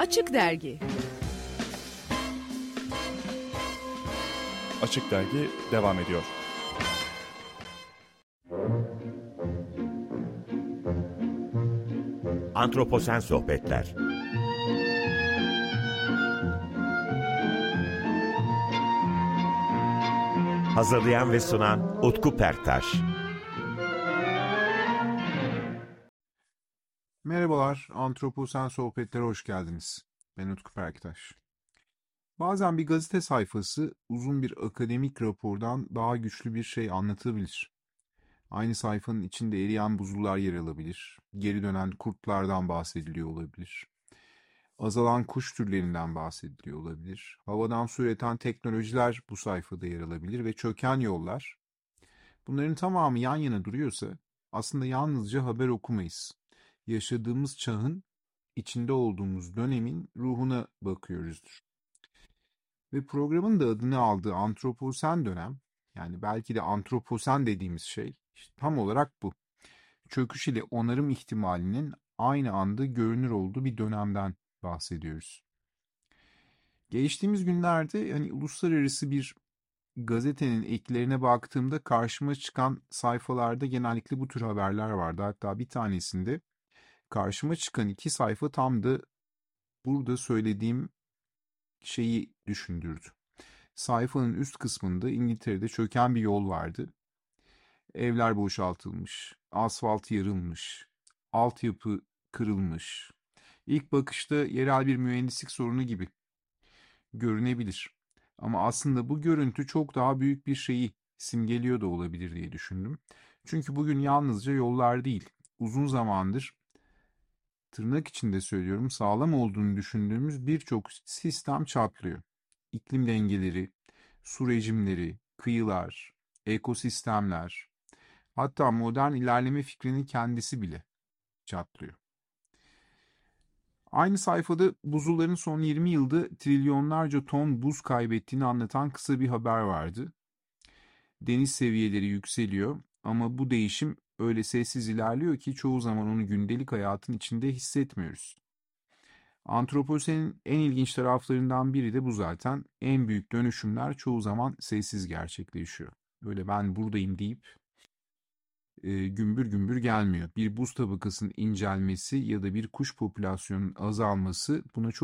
Açık Dergi. Açık Dergi devam ediyor. Antroposen Sohbetler. Hazırlayan ve sunan Utku Perktaş. Merhabalar, Antroposen Sohbetlere hoş geldiniz. Ben Utku Perktaş. Bazen bir gazete sayfası uzun bir akademik rapordan daha güçlü bir şey anlatabilir. Aynı sayfanın içinde eriyen buzullar yer alabilir, geri dönen kurtlardan bahsediliyor olabilir, azalan kuş türlerinden bahsediliyor olabilir, havadan su üreten teknolojiler bu sayfada yer alabilir ve çöken yollar. Bunların tamamı yan yana duruyorsa aslında yalnızca haber okumayız. Yaşadığımız çağın, içinde olduğumuz dönemin ruhuna bakıyoruzdur. Ve programın da adını aldığı antroposen dönem, yani belki de antroposen dediğimiz şey işte tam olarak bu. Çöküş ile onarım ihtimalinin aynı anda görünür olduğu bir dönemden bahsediyoruz. Geçtiğimiz günlerde uluslararası bir gazetenin eklerine baktığımda karşıma çıkan sayfalarda genellikle bu tür haberler vardı. Hatta bir tanesinde karşıma çıkan 2 sayfa tam da burada söylediğim şeyi düşündürdü. Sayfanın üst kısmında İngiltere'de çöken bir yol vardı. Evler boşaltılmış, asfalt yarılmış, altyapı kırılmış. İlk bakışta yerel bir mühendislik sorunu gibi görünebilir. Ama aslında bu görüntü çok daha büyük bir şeyi simgeliyor da olabilir diye düşündüm. Çünkü bugün yalnızca yollar değil, uzun zamandır tırnak içinde söylüyorum sağlam olduğunu düşündüğümüz birçok sistem çatlıyor. İklim dengeleri, su rejimleri, kıyılar, ekosistemler, hatta modern ilerleme fikrinin kendisi bile çatlıyor. Aynı sayfada buzulların son 20 yılda trilyonlarca ton buz kaybettiğini anlatan kısa bir haber vardı. Deniz seviyeleri yükseliyor ama bu değişim öyle sessiz ilerliyor ki çoğu zaman onu gündelik hayatın içinde hissetmiyoruz. Antroposenin en ilginç taraflarından biri de bu zaten. En büyük dönüşümler çoğu zaman sessiz gerçekleşiyor. Öyle ben buradayım deyip gümbür gümbür gelmiyor. Bir buz tabakasının incelmesi ya da bir kuş popülasyonunun azalması buna çok